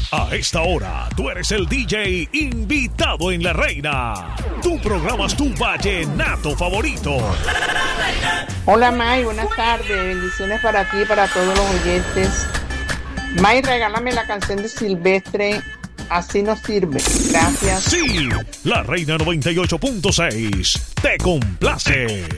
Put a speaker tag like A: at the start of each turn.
A: A esta hora, tú eres el DJ invitado en La Reina. Tú programas tu vallenato favorito.
B: Hola, May, buenas tardes. Bendiciones para ti y para todos los oyentes. May, regálame la canción de Silvestre, Así no sirve. Gracias.
A: Sí, La Reina 98.6 te complace.